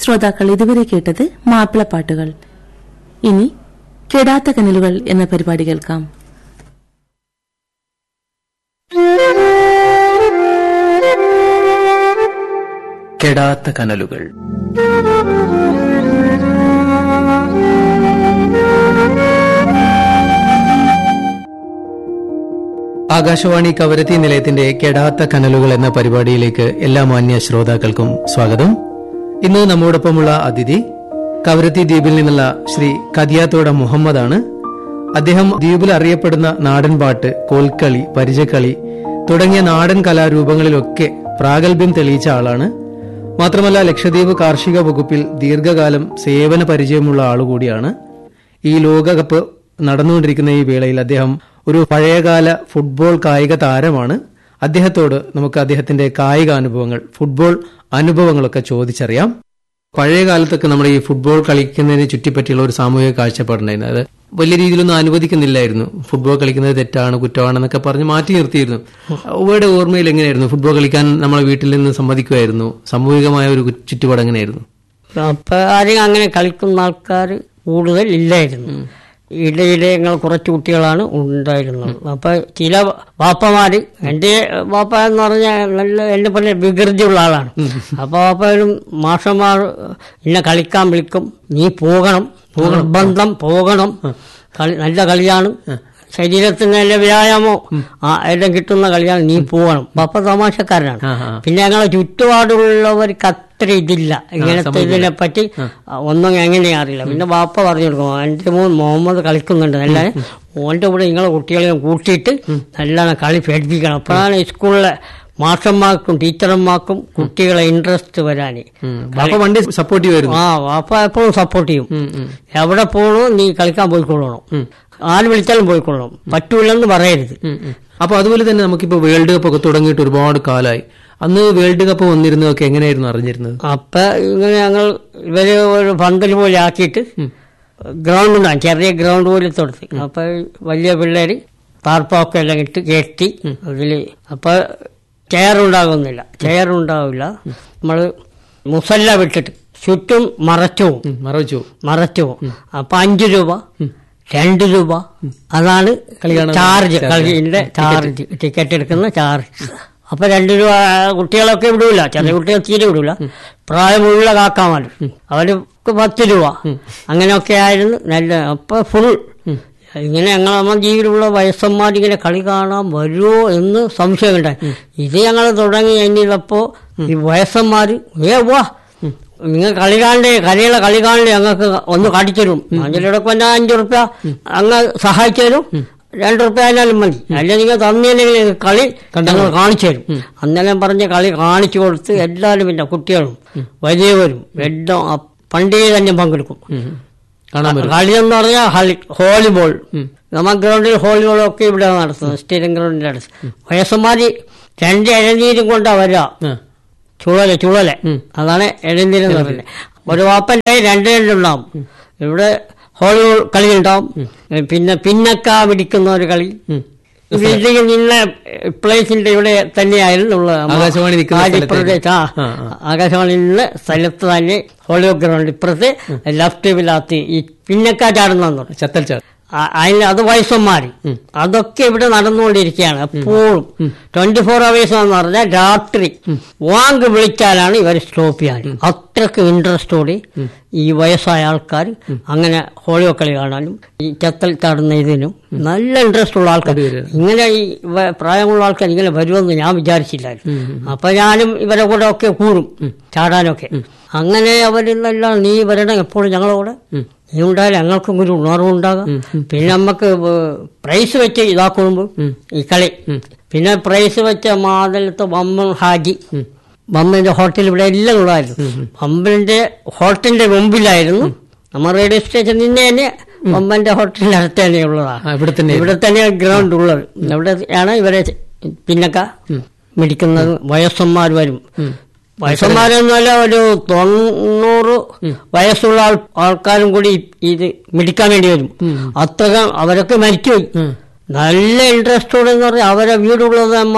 ശ്രോതാക്കൾ ഇതുവരെ കേട്ടത് മാപ്പിളപ്പാട്ടുകൾ. ഇനി കെടാത്ത കനലുകൾ എന്ന പരിപാടി കേൾക്കാം. കെടാത്ത കനലുകൾ. ആകാശവാണി കവരത്തി നിലയത്തിന്റെ കെടാത്ത കനലുകൾ എന്ന പരിപാടിയിലേക്ക് എല്ലാ മാന്യ ശ്രോതാക്കൾക്കും സ്വാഗതം. ഇന്ന് നമ്മോടൊപ്പമുള്ള അതിഥി കവരത്തി ദ്വീപിൽ നിന്നുള്ള ശ്രീ കദിയാത്തോട മുഹമ്മദാണ്. അദ്ദേഹം ദ്വീപിൽ അറിയപ്പെടുന്ന നാടൻപാട്ട്, കോൽക്കളി, പരിചക്കളി തുടങ്ങിയ നാടൻ കലാരൂപങ്ങളിലൊക്കെ പ്രാഗൽഭ്യം തെളിയിച്ച ആളാണ്. മാത്രമല്ല ലക്ഷദ്വീപ് കാർഷിക വകുപ്പിൽ ദീർഘകാലം സേവന പരിചയമുള്ള ആളുകൂടിയാണ്. ഈ ലോകകപ്പ് നടന്നുകൊണ്ടിരിക്കുന്ന ഈ വേളയിൽ അദ്ദേഹം ഒരു പഴയകാല ഫുട്ബോൾ കായിക താരമാണ്. അദ്ദേഹത്തോട് നമുക്ക് അദ്ദേഹത്തിന്റെ കായിക അനുഭവങ്ങൾ, ഫുട്ബോൾ അനുഭവങ്ങളൊക്കെ ചോദിച്ചറിയാം. പഴയ കാലത്തൊക്കെ നമ്മുടെ ഈ ഫുട്ബോൾ കളിക്കുന്നതിനെ ചുറ്റിപ്പറ്റിയുള്ള ഒരു സാമൂഹിക കാഴ്ചപ്പാടുണ്ടായിരുന്നു. അത് വലിയ രീതിയിലൊന്നും അനുവദിക്കുന്നില്ലായിരുന്നു. ഫുട്ബോൾ കളിക്കുന്നത് തെറ്റാണ്, കുറ്റമാണെന്നൊക്കെ പറഞ്ഞ് മാറ്റി നിർത്തിയിരുന്നു. ഉവയുടെ ഓർമ്മയിൽ എങ്ങനെയായിരുന്നു ഫുട്ബോൾ കളിക്കാൻ നമ്മളെ വീട്ടിൽ നിന്ന് സമ്മതിക്കുമായിരുന്നു? സാമൂഹികമായ ഒരു ചുറ്റുപാട് എങ്ങനെയായിരുന്നു? അപ്പൊ ആരും അങ്ങനെ കളിക്കുന്ന ആൾക്കാർ കൂടുതൽ ഇല്ലായിരുന്നു. ഇടയിലെ ഞങ്ങൾ കുറച്ച് കുട്ടികളാണ് ഉണ്ടായിരുന്നത്. അപ്പൊ ചില വാപ്പമാര്, എന്റെ വാപ്പ എന്ന് പറഞ്ഞാൽ നല്ല എന്നെ പോലെ വികൃതിയുള്ള ആളാണ്. അപ്പൊ വാപ്പയും മാഷന്മാർ എന്നെ കളിക്കാൻ വിളിക്കും. നീ പോകണം, നിർബന്ധം പോകണം, നല്ല കളിയാണ്, ശരീരത്തിന് നല്ല വ്യായാമോ എല്ലാം കിട്ടുന്ന കളിയാണ്, നീ പോകണം. വാപ്പ തമാശക്കാരനാണ്. പിന്നെ ഞങ്ങളെ ചുറ്റുപാടുള്ളവർക്ക് അത്ര ഇതില്ല, ഇങ്ങനത്തെ ഇതിനെ പറ്റി ഒന്നും എങ്ങനെയാ അറിയില്ല. പിന്നെ വാപ്പ പറഞ്ഞു കൊടുക്കും, എന്റെ മോൻ മുഹമ്മദ് കളിക്കുന്നുണ്ട്, നല്ല ഓന്റെ കൂടെ നിങ്ങളെ കുട്ടികളെയും കൂട്ടിയിട്ട് നല്ലോണം കളി പഠിപ്പിക്കണം. അപ്പോഴാണ് സ്കൂളിലെ മാഷന്മാർക്കും ടീച്ചർമാർക്കും കുട്ടികളെ ഇൻട്രസ്റ്റ് വരാന്. സപ്പോർട്ടീവ് ആയിരുന്നു. വാപ്പ എപ്പോഴും സപ്പോർട്ട് ചെയ്യും. എവിടെ പോകണോ നീ കളിക്കാൻ പോയിക്കൊള്ളണം, ആര് വിളിച്ചാലും പോയിക്കൊള്ളണം, പറ്റൂലെന്ന് പറയരുത്. അപ്പൊ അതുപോലെ തന്നെ നമുക്കിപ്പോ വേൾഡ് കപ്പ് ഒക്കെ തുടങ്ങിയിട്ട് ഒരുപാട് കാലമായി. അന്ന് വേൾഡ് കപ്പ് വന്നിരുന്നതൊക്കെ എങ്ങനെയായിരുന്നു അറിഞ്ഞിരുന്നത്? അപ്പൊ ഇങ്ങനെ ഞങ്ങൾ ഇവര് ഒരു പന്തൽ പോലെ ആക്കിയിട്ട് ഗ്രൗണ്ട് ഉണ്ടാകും, ചെറിയ ഗ്രൗണ്ട് പോലെ തൊടുത്ത്. അപ്പൊ വലിയ പിള്ളേര് താർപ്പൊക്കെ എല്ലാം ഇട്ട് കെട്ടി അതില്. അപ്പൊ ചെയറുണ്ടാകുന്നില്ല, ചെയറുണ്ടാവില്ല. നമ്മള് മുസല്ല വിട്ടിട്ട് ചുറ്റും മറച്ചു പോകും. അപ്പൊ 5 രൂപ 2 രൂപ അതാണ് ചാർജ്, കളിന്റെ ചാർജ്, ടിക്കറ്റ് എടുക്കുന്ന ചാർജ്. അപ്പൊ 2 രൂപ കുട്ടികളൊക്കെ വിടൂല, ചെറിയ കുട്ടികൾ തീരെ വിടൂല. പ്രായമുള്ള കാക്കാമാര് അവർക്ക് 10 രൂപ അങ്ങനെയൊക്കെ ആയിരുന്നു നല്ല. അപ്പൊ ഫുൾ ഇങ്ങനെ ഞങ്ങൾ ജീവിതമുള്ള വയസ്സന്മാരിങ്ങനെ കളി കാണാൻ വരുമോ എന്ന് സംശയമുണ്ടായി. ഇത് ഞങ്ങൾ തുടങ്ങി കഴിഞ്ഞപ്പോ ഈ വയസ്സന്മാര് വാ നിങ്ങൾ കളി കാണണ്ടേ, കളികളെ കളി കാണണ്ടേ, ഞങ്ങൾക്ക് ഒന്ന് കാട്ടിത്തരും. അതിലൂടെയൊക്കെ 5 റുപ്യ അങ്ങ് സഹായിച്ചു തരും, 2 റുപ്യ ആയാലും മതി, അല്ലെ നിങ്ങൾ തന്നില്ലെങ്കിൽ കളി ഞങ്ങൾ കാണിച്ചു തരും. അന്നേരം പറഞ്ഞ കളി കാണിച്ചു കൊടുത്ത് എല്ലാവരും, പിന്നെ കുട്ടികളും വലിയവരും എല്ലാം പണ്ടേ തന്നെ പങ്കെടുക്കും. കളി എന്ന് പറഞ്ഞാൽ വോളിബോൾ, നമ്മുടെ ഗ്രൗണ്ടിൽ വോളിബോളൊക്കെ ഇവിടെ നടത്തുന്നത്, സ്റ്റേഡിയം ഗ്രൗണ്ടിന്റെ അടുത്ത്. വയസ്സന്മാര് 2 ഇഴനീരും കൊണ്ടാ വരിക, ചുഴല അതാണ് ഇഴനീരെന്ന് പറയുന്നത്. ഒരു വാപ്പൻ്റെ 2 ഉണ്ടാവും. ഇവിടെ വോളിബോൾ കളി ഉണ്ടാവും, പിന്നെ പിന്നക്ക പിടിക്കുന്ന ഒരു കളി. നിന്ന പ്ലേസിന്റെ ഇവിടെ തന്നെയായിരുന്നു ആകാശവാണി സ്ഥലത്ത് തന്നെ വോളിബോൾ ഗ്രൗണ്ട്. ഇപ്പുറത്ത് ലെഫ്റ്റ് വിലാത്ത് ഈ പിന്നക്ക ചാടുന്ന ചത്തൽ അതിന് അത് വയസ്സന്മാര് അതൊക്കെ ഇവിടെ നടന്നുകൊണ്ടിരിക്കുകയാണ് എപ്പോഴും. 24 hours എന്ന് പറഞ്ഞാൽ രാത്രി വാങ്ക് വിളിച്ചാലാണ് ഇവർ സ്റ്റോപ്പ് ചെയ്യാൻ. അത്രക്ക് ഇൻട്രസ്റ്റോടെ ഈ വയസ്സായ ആൾക്കാർ അങ്ങനെ ഹോളിയോ കളി കാണാനും ഈ ചത്തൽ ചാടുന്ന ഇതിനും നല്ല ഇൻട്രസ്റ്റ് ഉള്ള ആൾക്കാർ. ഇങ്ങനെ ഈ പ്രായമുള്ള ആൾക്കാർ ഇങ്ങനെ വരുമെന്ന് ഞാൻ വിചാരിച്ചില്ലായിരുന്നു. അപ്പൊ ഞാനും ഇവരെ കൂടെ ഒക്കെ കൂടും ചാടാനൊക്കെ. അങ്ങനെ അവരെല്ലാം നീ വരണം എപ്പോഴും ഞങ്ങളോടെ, നീ ഉണ്ടായാലും ഞങ്ങൾക്കും ഒരു ഉണർവുണ്ടാകാം. പിന്നെ നമുക്ക് പ്രൈസ് വെച്ച് ഇതാക്കുമ്പോൾ ഈ കളി, പിന്നെ പ്രൈസ് വെച്ച മാതലത്തെ ബമ്മൻ ഹാജി, ബമ്മിന്റെ ഹോട്ടൽ ഇവിടെ എല്ലാം ഉള്ളതായിരുന്നു. ബമ്മിന്റെ ഹോട്ടലിന്റെ മുമ്പിലായിരുന്നു നമ്മൾ റേഡിയോ സ്റ്റേഷൻ നിന്ന് തന്നെ ബമ്മന്റെ ഹോട്ടലിന്റെ അടുത്ത് തന്നെ ഉള്ളതാണ്. ഇവിടെ തന്നെയാണ് ഗ്രൗണ്ട് ഉള്ളത്. ഇവിടെയാണ് ഇവരെ പിന്നക്ക മിടിക്കുന്നത്. വയസ്സന്മാർ വരും. വയസ്സന്മാരെന്നല്ല ഒരു 90 വയസ്സുള്ള ആൾക്കാരും കൂടി ഇത് മിടിക്കാൻ വേണ്ടി വരും. അത്ര അവരൊക്കെ മരിച്ചുപോയി. നല്ല ഇൻട്രസ്റ്റോടെ എന്ന് പറഞ്ഞാൽ അവരെ വീടുള്ളത് നമ്മ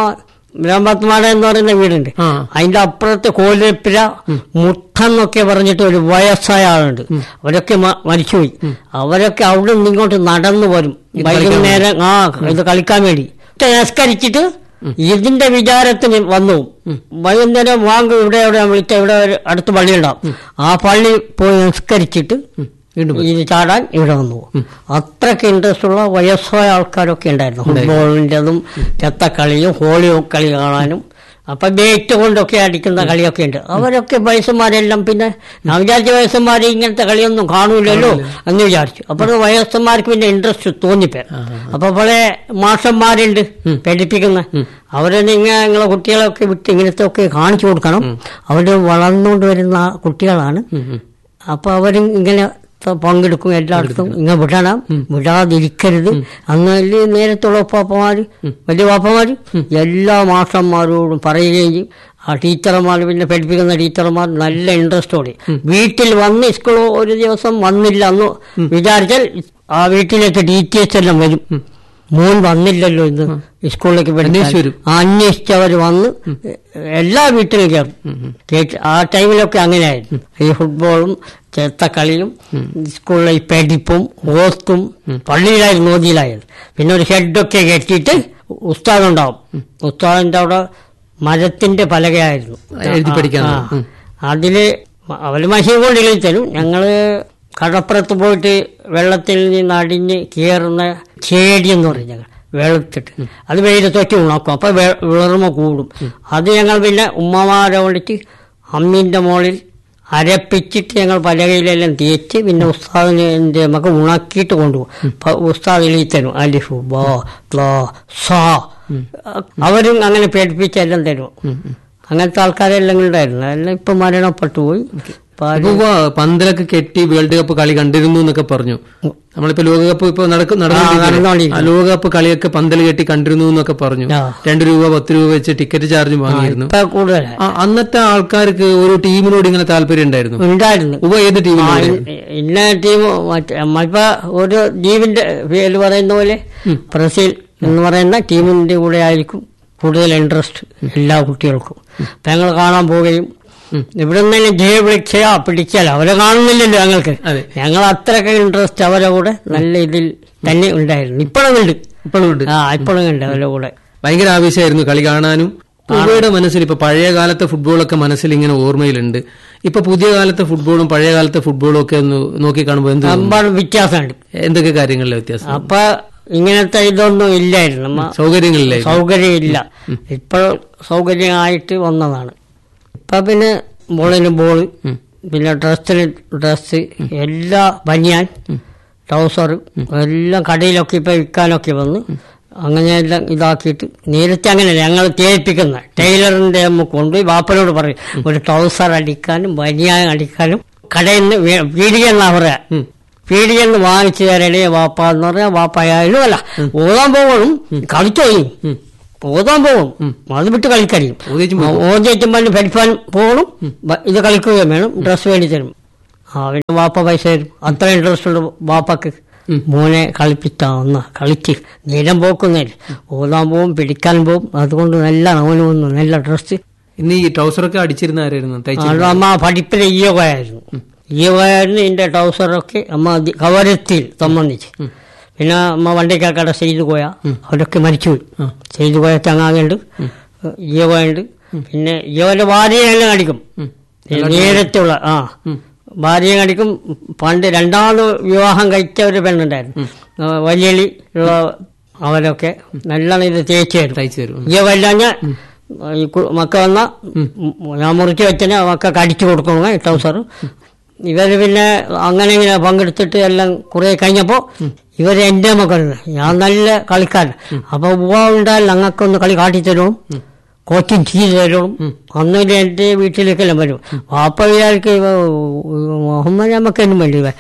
ബ്രഹ്മത്മാട എന്ന് പറയുന്ന വീടുണ്ട്. അതിന്റെ അപ്പുറത്ത് കോലിപ്പിര മുട്ടെന്നൊക്കെ പറഞ്ഞിട്ട് ഒരു വയസ്സായ ആളുണ്ട്. അവരൊക്കെ മരിച്ചുപോയി. അവരൊക്കെ അവിടെ നിന്ന് ഇങ്ങോട്ട് നടന്നു വരും വൈകുന്നേരം ഇത് കളിക്കാൻ വേണ്ടി. നിസ്കരിച്ചിട്ട് ഇതിന്റെ വിചാരത്തിന് വന്നു വൈകുന്നേരം വാങ്ങ് ഇവിടെ എവിടെ വിളിച്ച ഇവിടെ അടുത്ത് പള്ളി ഉണ്ടാവും. ആ പള്ളി പോയി നിസ്കരിച്ചിട്ട് ഇത് ചാടാൻ ഇവിടെ വന്നു. അത്രയ്ക്ക് ഇൻട്രസ്റ്റ് ഉള്ള വയസ്സായ ആൾക്കാരൊക്കെ ഉണ്ടായിരുന്നു. ഫുട്ബോളിൻ്റെതും ചെത്തക്കളിയും ഹോളിയും കളി കാണാനും. അപ്പൊ ബേറ്റ് കൊണ്ടൊക്കെ അടിക്കുന്ന കളിയൊക്കെ ഉണ്ട്. അവരൊക്കെ വയസ്സന്മാരെല്ലാം പിന്നെ ഞാൻ വിചാരിച്ച വയസ്സന്മാർ ഇങ്ങനത്തെ കളിയൊന്നും കാണൂലല്ലോ എന്ന് വിചാരിച്ചു. അപ്പോൾ വയസ്സന്മാർക്ക് പിന്നെ ഇൻട്രസ്റ്റ് തോന്നിപ്പോ. അപ്പൊ പല മാഷന്മാരുണ്ട് പഠിപ്പിക്കുന്ന. അവരെ നിങ്ങളെ കുട്ടികളൊക്കെ വിട്ട് ഇങ്ങനത്തെ ഒക്കെ കാണിച്ചു കൊടുക്കണം. അവര് വളർന്നുകൊണ്ട് വരുന്ന കുട്ടികളാണ്. അപ്പൊ അവരും ഇങ്ങനെ പങ്കെടുക്കും. എല്ലായിടത്തും ഇങ്ങനെ വിടാതിരിക്കരുത്. അങ്ങനെ നേരത്തുള്ള പാപ്പമാര് വലിയ പാപ്പമാര് എല്ലാ മാഷന്മാരോടും പറയുകയും ചെയ്യും. ആ ടീച്ചർമാർ പിന്നെ പഠിപ്പിക്കുന്ന ടീച്ചർമാർ നല്ല ഇൻട്രസ്റ്റോടെ വീട്ടിൽ വന്ന് സ്കൂൾ ഒരു ദിവസം വന്നില്ല എന്ന് വിചാരിച്ചാൽ ആ വീട്ടിലേക്ക് ടീച്ചേഴ്സ് എല്ലാം വരും. മോൻ വന്നില്ലല്ലോ ഇന്ന് സ്കൂളിലേക്ക് അന്വേഷിച്ചവർ വന്ന് എല്ലാ വീട്ടിലും കയറും. ആ ടൈമിലൊക്കെ അങ്ങനെയായിരുന്നു. ഈ ഫുട്ബോളും ചെത്തക്കളിയും സ്കൂളിലെ ഈ പഠിപ്പും ഓത്തും പള്ളിയിലായിരുന്നു ഓതിയിലായത്. പിന്നെ ഒരു ഹെഡൊക്കെ കെട്ടിയിട്ട് ഉസ്താദുണ്ടാവും. ഉസ്താദിന്റെ അവിടെ മരത്തിന്റെ പലകയായിരുന്നു എഴുതി പഠിക്കാൻ. അതില് അവര് മഷീൻ കൊണ്ട് എഴുതി തരും. ഞങ്ങള് കടപ്പുറത്ത് പോയിട്ട് വെള്ളത്തിൽ നിന്ന് അടിഞ്ഞ് കയറുന്ന ചേടി എന്ന് പറയും. ഞങ്ങൾ വെളുത്തിട്ട് അത് വെയിലത്തൊക്കെ ഉണക്കും. അപ്പൊ വിളർമ കൂടും. അത് ഞങ്ങൾ പിന്നെ ഉമ്മമാരെ വിളിച്ച് അമ്മീന്റെ മുകളിൽ അരപ്പിച്ചിട്ട് ഞങ്ങൾ പലകയിലെല്ലാം തേച്ച് പിന്നെ ഉസ്താദിന് നമുക്ക് ഉണക്കിയിട്ട് കൊണ്ടുപോകും. ഉസ്താദ് എഴുതി തരും അലിഫു ബ ല സ. അവരും അങ്ങനെ പേടിപ്പിച്ചെല്ലാം തരും. അങ്ങനത്തെ ആൾക്കാരെല്ലാം ഉണ്ടായിരുന്നു. അതെല്ലാം ഇപ്പൊ മരണപ്പെട്ടു പോയി. പന്തലൊക്കെ കെട്ടി വേൾഡ് കപ്പ് കളി കണ്ടിരുന്നു എന്നൊക്കെ പറഞ്ഞു. നമ്മളിപ്പോ ലോകകപ്പ് ഇപ്പൊ നടന്നുകൊണ്ടിരിക്കുന്നു. ലോകകപ്പ് കളിയൊക്കെ പന്തൽ കെട്ടി കണ്ടിരുന്നു എന്നൊക്കെ പറഞ്ഞു. 2 രൂപ 10 രൂപ വെച്ച് ടിക്കറ്റ് ചാർജ് വാങ്ങിയിരുന്നു. അന്നത്തെ ആൾക്കാർക്ക് ഒരു ടീമിനോട് ഇങ്ങനെ താല്പര്യം ഉണ്ടായിരുന്നു. ഏത് ടീമിനോട്? ഇന്ന ടീം നമ്മളിപ്പോ ഒരു ടീമിന്റെ പേര് പറയുന്ന പോലെ ബ്രസീൽ എന്ന് പറയുന്ന ടീമിന്റെ കൂടെ ആയിരിക്കും കൂടുതൽ ഇൻട്രസ്റ്റ് എല്ലാ കുട്ടികൾക്കും. അപ്പൊ ഞങ്ങൾ കാണാൻ പോവുകയും ഇവിടെ നിന്നെല്ലാം ജയ വിളിച്ചാ പിടിച്ചാലോ അവരെ കാണുന്നില്ലല്ലോ ഞങ്ങൾക്ക്. ഞങ്ങൾ അത്രയൊക്കെ ഇൻട്രസ്റ്റ് അവരെ കൂടെ നല്ല ഇതിൽ തന്നെ ഉണ്ടായിരുന്നു. ഇപ്പോഴും ഉണ്ട് അവരുടെ കൂടെ ഭയങ്കര ആവേശമായിരുന്നു കളി കാണാനും. ഉവയുടെ മനസ്സിൽ ഇപ്പൊ പഴയ കാലത്തെ ഫുട്ബോളൊക്കെ മനസ്സിൽ ഇങ്ങനെ ഓർമ്മയിലുണ്ട്. ഇപ്പൊ പുതിയ കാലത്തെ ഫുട്ബോളും പഴയ കാലത്തെ ഫുട്ബോളും ഒക്കെ ഒന്ന് നോക്കി കാണുമ്പോൾ എന്ത് വ്യത്യാസമുണ്ട്? എന്തൊക്കെ കാര്യങ്ങളിലെ വ്യത്യാസം? അപ്പൊ ഇങ്ങനത്തെ ഇതൊന്നും ഇല്ലായിരുന്നു. സൗകര്യമില്ല. ഇപ്പോൾ സൗകര്യമായിട്ട് വന്നതാണ്. ഇപ്പൊ പിന്നെ ബോളിന് ബോള്, പിന്നെ ഡ്രസ് എല്ലാ ബനിയാൻ ട്രൗസർ എല്ലാം കടയിലൊക്കെ ഇപ്പൊ വിൽക്കാനൊക്കെ വന്ന് അങ്ങനെയെല്ലാം ഇതാക്കിയിട്ട്. നേരത്തെ അങ്ങനെയല്ല, ഞങ്ങൾ തേപ്പിക്കുന്ന ടൈലറിന്റെ കൊണ്ടുപോയി വാപ്പനോട് പറയും ഒരു ട്രൗസർ അടിക്കാനും ബനിയാൻ അടിക്കാനും കടയിൽ നിന്ന് പീടികയെന്നാ പറയാ. പീടികന്ന് വാങ്ങിച്ചു തരണേ വാപ്പ എന്ന് പറഞ്ഞാൽ വാപ്പയായാലും അല്ല ഓതാൻ പോകണം. കളിച്ചോയും ഓതാൻ പോകും. അത് വിട്ട് കളിക്കരിയും. ഓതേറ്റുമ്പോൾ പഠിപ്പാൻ പോകണം. ഇത് കളിക്കുകയും വേണം. ഡ്രസ് വേണ്ടി തരും. പിന്നെ വാപ്പ പൈസ തരും. അത്ര ഇൻട്രസ്റ്റ് ഉണ്ട് വാപ്പക്ക്. മോനെ കളിപ്പിച്ചാവുന്ന കളിച്ച് നേരം പോക്കുന്നില്ല. ഓതാൻ പോവും, പിടിക്കാൻ പോവും. അതുകൊണ്ട് നല്ല അവനൊന്നും നല്ല ഡ്രസ്. ഇന്ന് ഈ ട്രൗസറൊക്കെ അടിച്ചിരുന്ന ആരായിരുന്നു? അമ്മ പഠിപ്പിലെ ഈയോഗയായിരുന്നു. ഇതിന്റെ ട്രൗസറൊക്കെ അമ്മ കവരത്തിൽ സംബന്ധിച്ച്. പിന്നെ അമ്മ വണ്ടിക്കാക്കട ചെയ്തു പോയാ അവരൊക്കെ മരിച്ചുപോയി. ചെയ്തു പോയ ചങ്ങാകുണ്ട്, ഈവയുണ്ട്. പിന്നെ ഈവന്റെ ഭാര്യയെല്ലാം അടിക്കും. നേരത്തുള്ള ഭാര്യയെ അടിക്കും. പണ്ട് 2ാമത് വിവാഹം കഴിച്ച ഒരു പെണ്ണുണ്ടായിരുന്നു, വലിയളി ഉള്ള. അവരൊക്കെ നല്ലോണം ഇത് തേച്ചു തരും. ഈവല്ല ഈ മക്ക വന്ന ഞാൻ മുറിച്ച് വെച്ചനെ മക്കൾക്ക് അടിച്ചു കൊടുക്കണം ട്രൗസർ. ഇവര് പിന്നെ അങ്ങനെ ഇങ്ങനെ പങ്കെടുത്തിട്ട് എല്ലാം കുറെ കഴിഞ്ഞപ്പോ ഇവര് എന്റെ മക്കളുണ്ട്. ഞാൻ നല്ല കളിക്കാരൻ. അപ്പൊ ഉണ്ടായാൽ ഞങ്ങൾക്കൊന്ന് കളി കാട്ടിത്തരും, കോച്ചിങ് ചെയ്ത് തരും. അന്നൊരു എന്റെ വീട്ടിലേക്കെല്ലാം വരും. വാപ്പ വിചാരിക്ക് മുഹമ്മദ് നമുക്കെന്നും വേണ്ടി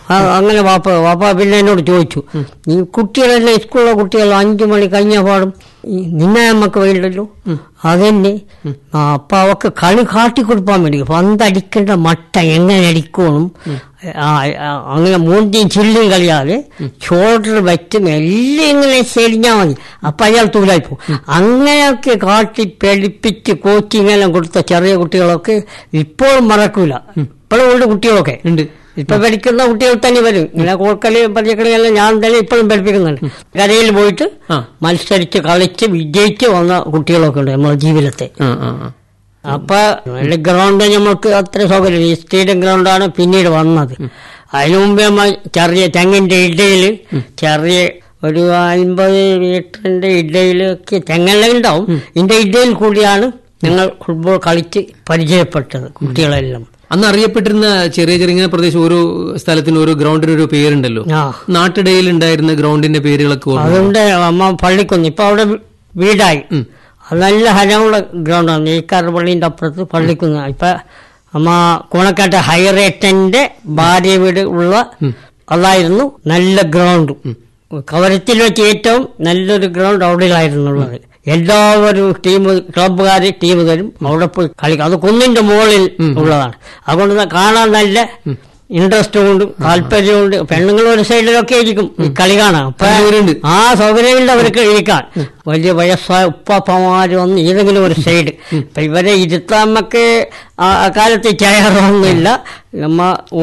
അങ്ങനെ വാപ്പ പിന്നെ എന്നോട് ചോദിച്ചു, ഈ കുട്ടികളെല്ലാം സ്കൂളിലെ കുട്ടികൾ 5 മണി കഴിഞ്ഞ പാടും നിന്നെ നമുക്ക് വേണ്ടല്ലോ. അതെന്നെ അപ്പൊ അവക്ക് കളി കാട്ടിക്കൊടുക്കാൻ വേണ്ടി പന്തടിക്കേണ്ട മട്ട എങ്ങനെ അടിക്കണം, അങ്ങനെ മൂന്നിയും ചില്ലും കളിയാതെ ഷോൾഡർ വെച്ചും എല്ലാം ഇങ്ങനെ ചെരിഞ്ഞാൽ മതി, അപ്പൊ അയാൾ തൂലായിപ്പോ. അങ്ങനെയൊക്കെ കാട്ടി പഠിപ്പിച്ച് കോച്ചിങ് എല്ലാം കൊടുത്ത ചെറിയ കുട്ടികളൊക്കെ ഇപ്പോഴും മറക്കൂല. ഇപ്പോഴും ഉള്ള കുട്ടികളൊക്കെ ഉണ്ട്. ഇപ്പൊ പഠിക്കുന്ന കുട്ടികൾ തന്നെ വരും. ഇങ്ങനെ കോൽക്കളി പച്ചക്കളി എല്ലാം ഞാൻ തന്നെ ഇപ്പോഴും പഠിപ്പിക്കുന്നുണ്ട്. കരയിൽ പോയിട്ട് മത്സരിച്ച് കളിച്ച് വിജയിച്ച് വന്ന കുട്ടികളൊക്കെ ഉണ്ട് നമ്മുടെ ജീവിതത്തെ. അപ്പൊ ഗ്രൗണ്ട് നമുക്ക് അത്ര സൗകര്യം, ഈ സ്റ്റേഡിയം ഗ്രൗണ്ടാണ് പിന്നീട് വന്നത്. അതിനു മുമ്പേ നമ്മൾ ചെറിയ തെങ്ങിന്റെ ഇടയിൽ ചെറിയ ഒരു 50 മീറ്ററിന്റെ ഇടയിലൊക്കെ തെങ്ങെല്ലാം ഉണ്ടാവും. ഇതിന്റെ ഇടയിൽ കൂടിയാണ് ഞങ്ങൾ ഫുട്ബോൾ കളിച്ച് പരിചയപ്പെട്ടത് കുട്ടികളെല്ലാം. അന്ന് അറിയപ്പെട്ടിരുന്ന ചെറിയ ചെറിയ പ്രദേശം ഓരോ സ്ഥലത്തിന് ഓരോ ഗ്രൗണ്ടിന് ഒരു പേരുണ്ടല്ലോ. നാട്ടിടയിൽ ഉണ്ടായിരുന്ന ഗ്രൗണ്ടിന്റെ പേരുകളൊക്കെ അതുകൊണ്ട് അമ്മ പള്ളിക്കുന്ന് ഇപ്പൊ അവിടെ വീടായി. നല്ല ഹരമുള്ള ഗ്രൗണ്ടാണ്. നെയ്ക്കാർ പള്ളിന്റെ അപ്പുറത്ത് പള്ളിക്കുന്ന്. ഇപ്പൊ അമ്മ കൂണക്കാട്ട് ഹൈറേറ്റന്റെ ഭാര്യ വീട് ഉള്ള അതായിരുന്നു നല്ല ഗ്രൗണ്ട്. കവരത്തിൽ വെച്ച് ഏറ്റവും നല്ലൊരു ഗ്രൗണ്ട് അവിടെയായിരുന്നുള്ളത്. എല്ലാവരും ക്ലബ്ബുകാർ ടീം തരും, അവിടെ പോയി കളിക്കും. അത് കുന്നിന്റെ മുകളിൽ ഉള്ളതാണ്. അതുകൊണ്ട് കാണാൻ നല്ല ഇൻട്രസ്റ്റ് കൊണ്ട് താല്പര്യമുണ്ട്. പെണ്ണുങ്ങൾ ഒരു സൈഡിലൊക്കെ ഇരിക്കും കളി കാണാൻ. ആ സൗകര്യമുണ്ട് അവർക്ക് ഇരിക്കാൻ. വലിയ വയസ്സായ ഉപ്പാപ്പമാര് വന്ന് ഏതെങ്കിലും ഒരു സൈഡ്. ഇപ്പൊ ഇവരെ ഇരുത്താൻ നമുക്ക് ആ കാലത്ത് ചെയറൊന്നുമില്ല. നമ്മ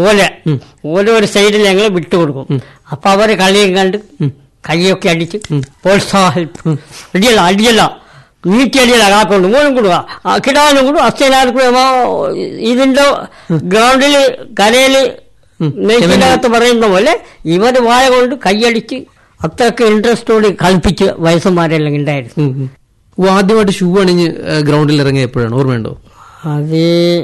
ഓല ഒരു സൈഡിൽ ഞങ്ങൾ വിട്ടുകൊടുക്കും. അപ്പൊ അവര് കളിയും കണ്ട് കൈയൊക്കെ അടിച്ച് പ്രോത്സാഹിപ്പിക്കും. അടിയല്ല നീട്ടിയടിയല്ല കാക്കൊണ്ട് മൂന്നും കൂടുക കിടാനും കൂടും അച്ഛനാർ കൂടുക. ഇതിന്റെ ഗ്രൗണ്ടില് കരയില് നെയ്ത്തിനകത്ത് പറയുന്ന പോലെ ഇവര് വാഴ കൊണ്ട് കൈയടിച്ച് അത്രയ്ക്ക് ഇൻട്രസ്റ്റോട് കളിപ്പിച്ച് വയസ്സന്മാരെല്ലാം ഉണ്ടായിരുന്നു. ആദ്യമായിട്ട് ഷൂ അണിഞ്ഞ് ഗ്രൗണ്ടിൽ ഇറങ്ങിയ എപ്പോഴാണ് ഓർമ്മയുണ്ടോ? അത്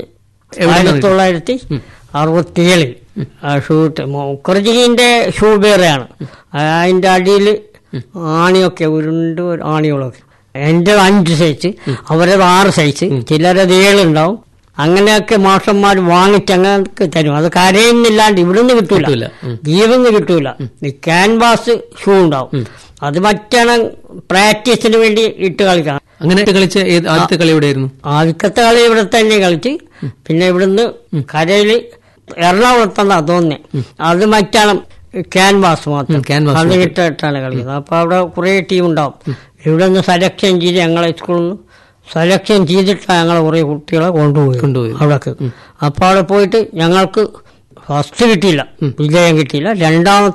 1967 ഷൂട്ട് കുറച്ചിന്റെ ഷൂ വേറെയാണ്. അതിന്റെ അടിയിൽ ആണിയൊക്കെ ഉരുണ്ട് ആണികളൊക്കെ. എന്റെ 5 സൈസ്, അവരത് 6 സൈസ്, ചിലരത് 7 ഉണ്ടാവും. അങ്ങനെയൊക്കെ മാഷന്മാർ വാങ്ങിച്ചങ്ങനെ തരും. അത് കരയുന്നില്ലാണ്ട് ഇവിടുന്ന് കിട്ടൂല, ദ്വീപിന്ന് കിട്ടൂല. ഈ ക്യാൻവാസ് ഷൂ ഉണ്ടാവും. അത് മറ്റാണ് പ്രാക്ടീസിന് വേണ്ടി ഇട്ട് കളിക്കാം. അങ്ങനെ കളിച്ച ആദ്യത്തെ കളി എവിടെയായിരുന്നു? ആദ്യത്തെ കളി ഇവിടെ തന്നെ കളിച്ച്. പിന്നെ ഇവിടുന്ന് കരയില് എറണാകുളത്താണ് തോന്നുന്നേ. അത് മറ്റാണ് ക്യാൻവാസ് മാത്രം, അത് ഇട്ടിട്ടാണ് കളിക്കുന്നത്. അപ്പൊ അവിടെ കുറെ ടീം ഉണ്ടാവും. ഇവിടെ നിന്ന് സെലക്ഷൻ ചെയ്ത് ഞങ്ങളെ സ്കൂളിൽ നിന്ന് സെലക്ഷൻ ചെയ്തിട്ടാണ് ഞങ്ങളെ കുറെ കുട്ടികളെ കൊണ്ടുപോയി അവിടേക്ക്. അപ്പൊ അവിടെ പോയിട്ട് ഞങ്ങൾക്ക് ഫസ്റ്റ് കിട്ടിയില്ല, വിജയം കിട്ടിയില്ല. രണ്ടാം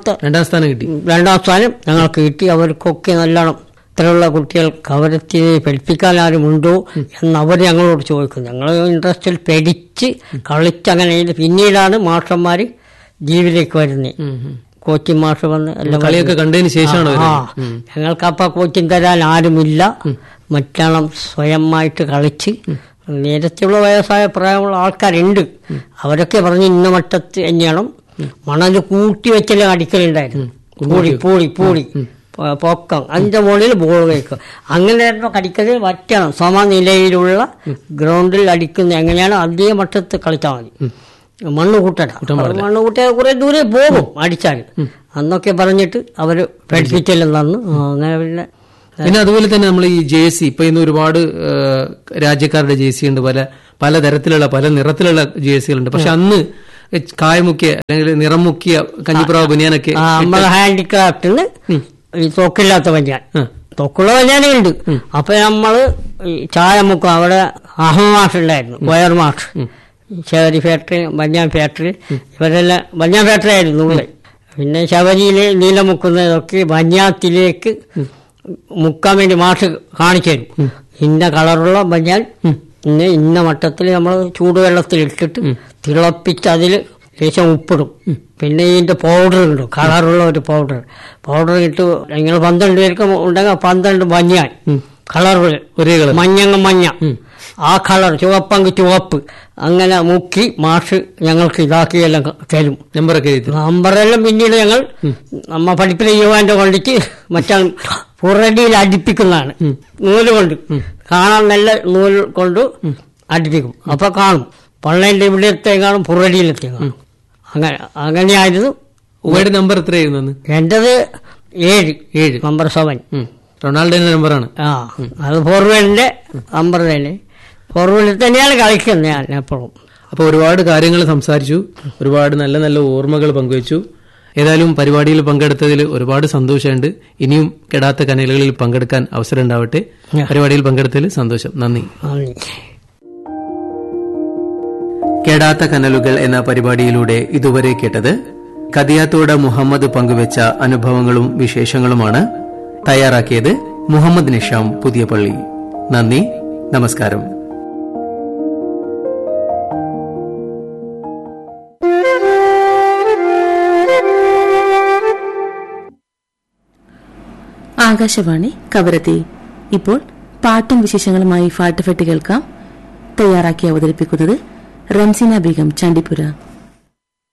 സ്ഥാനം ഞങ്ങൾക്ക് കിട്ടി. അവർക്കൊക്കെ നല്ലോണം ഇത്രയുള്ള കുട്ടികൾക്ക് അവരെത്തി പഠിപ്പിക്കാൻ ആരുമുണ്ടോ എന്ന് അവർ ഞങ്ങളോട് ചോദിക്കും. ഞങ്ങൾ ഇൻട്രസ്റ്റിൽ പഠിച്ച് കളിച്ചങ്ങനെ പിന്നീടാണ് മാഷന്മാർ ജീവിലേക്ക് വരുന്നത്. കോച്ചിങ് മാഷ് വന്ന് എല്ലാം കളിയൊക്കെ കണ്ടതിന് ശേഷമാണ്. ഞങ്ങൾക്ക് അപ്പൊ കോച്ചിങ് തരാൻ ആരുമില്ല, മറ്റണം സ്വയമായിട്ട് കളിച്ച്. നേരത്തെയുള്ള വയസ്സായ പ്രായമുള്ള ആൾക്കാരുണ്ട്. അവരൊക്കെ പറഞ്ഞ് ഇന്ന മട്ടത്ത് തന്നെയാണ് മണല് കൂട്ടി വെച്ചെല്ലാം അടിക്കലുണ്ടായിരുന്നു. പൂളി പൊക്കം അതിന്റെ മുകളിൽ ബോൾ വയ്ക്കും. അങ്ങനെയായിരുന്നു കളിക്കല്. വറ്റണം സമനിലയിലുള്ള ഗ്രൗണ്ടിൽ അടിക്കുന്ന എങ്ങനെയാണ് അതേ മട്ടത്ത് കളിച്ചാൽ മതി. മണ്ണ് കൂട്ടിയാൽ കുറെ ദൂരെ പോകും അടിച്ചാൽ. അന്നൊക്കെ പറഞ്ഞിട്ട് അവര് പഠിപ്പിച്ചെല്ലാം തന്നു. അങ്ങനെ പിന്നെ അതുപോലെ തന്നെ നമ്മൾ ഈ ജേഴ്സി ഇപ്പൊ ഇന്ന് ഒരുപാട് രാജ്യക്കാരുടെ ജേഴ്സി ഉണ്ട്, പല തരത്തിലുള്ള പല നിറത്തിലുള്ള ജേഴ്സികളുണ്ട്. പക്ഷെ അന്ന് കായമുക്കിയ അല്ലെങ്കിൽ നിറം മുക്കിയ കഞ്ഞിപ്രാവ് ബനിയാനൊക്കെ നമ്മളെ ഹാൻഡിക്രാഫ്റ്റിന് ഈ തൊക്കില്ലാത്ത ബനിയാൻ, തൊക്കുള്ള ബനിയാനുണ്ട്. അപ്പൊ നമ്മള് ചായ മുക്കും. അവിടെ അഹമാഷ് ഉണ്ടായിരുന്നു, വയർ മാഷ്, ശബരി ഫാക്ടറി, ബനിയാൻ ഫാക്ടറി, ഇവരെല്ലാം ബനിയാൻ ഫാക്ടറി ആയിരുന്നു ഇവിടെ. പിന്നെ ശബരിയില് നീല മുക്കുന്നതൊക്കെ ബനിയാത്തിലേക്ക് മുക്കാൻ വേണ്ടി മാഷ് കാണിച്ചു തരും. ഇന്ന കളറുള്ള ബനിയാൻ ഇന്ന മട്ടത്തിൽ നമ്മൾ ചൂടുവെള്ളത്തിൽ ഇട്ടിട്ട് തിളപ്പിച്ച് അതിൽ ശേഷം ഉപ്പിടും. പിന്നെ ഇതിന്റെ പൗഡർ ഉണ്ട്, കളറുള്ള ഒരു പൗഡർ ഇട്ട് നിങ്ങൾ 12 പേർക്ക് ഉണ്ടെങ്കിൽ 12 ബനിയാൻ കളറുകൾ മഞ്ഞ ആ കളർ ചുവപ്പെങ്കിൽ ചുവപ്പ് അങ്ങനെ മുക്കി മാഷ് ഞങ്ങൾക്ക് ഇതാക്കിയെല്ലാം തരും. നമ്പറെല്ലാം പിന്നീട് ഞങ്ങൾ നമ്മ പഠിപ്പിന് യുവാന്റെ കൊണ്ടിട്ട് മറ്റേ പുറടിയിൽ അടുപ്പിക്കുന്നതാണ്. നൂല് കൊണ്ട് കാണാൻ നല്ല നൂല് കൊണ്ട് അടുപ്പിക്കും. അപ്പൊ കാണും പള്ളേന്റെ ഇവിടെത്തെ കാണും പുറടിയിലെത്തി കാണും. അങ്ങനെയായിരുന്നു ഉവയുടെ നമ്പർ എത്രയായിരുന്നു അന്ന്? എന്റേത് 7 നമ്പർ 7. റൊണാൾഡോന്റെ നമ്പറാണ്. ആ, അത് ഫോർവേഡിന്റെ നമ്പർ തന്നെ. ഫോർവേഡിൽ തന്നെയാണ് കളിക്കുന്നത് ഞാൻ എപ്പോഴും. അപ്പോൾ ഒരുപാട് കാര്യങ്ങൾ സംസാരിച്ചു, ഒരുപാട് നല്ല നല്ല ഓർമ്മകൾ പങ്കുവച്ചു. ഏതായാലും പരിപാടിയിൽ പങ്കെടുത്തതിൽ ഒരുപാട് സന്തോഷമുണ്ട്. ഇനിയും കെടാത്ത കനലുകളിൽ പങ്കെടുക്കാൻ അവസരം ഉണ്ടാവട്ടെ. പരിപാടിയിൽ പങ്കെടുത്തതിൽ സന്തോഷം. നന്ദി. കെടാത്ത കനലുകൾ എന്ന പരിപാടിയിലൂടെ ഇതുവരെ കേട്ടത് കദിയാത്തോട് മുഹമ്മദ് പങ്കുവച്ച അനുഭവങ്ങളും വിശേഷങ്ങളുമാണ്. തയ്യാറാക്കിയത് മുഹമ്മദ് നിഷാം പുതിയ പള്ളി. നന്ദി, നമസ്കാരം. ആകാശവാണി കവരത്തി. ഇപ്പോൾ പാട്ടും വിശേഷങ്ങളുമായി ഫാട്ടുഫെട്ട് കേൾക്കാം. തയ്യാറാക്കി അവതരിപ്പിക്കുന്നത് റംസീന ബീഗം, ചണ്ടിപ്പുര.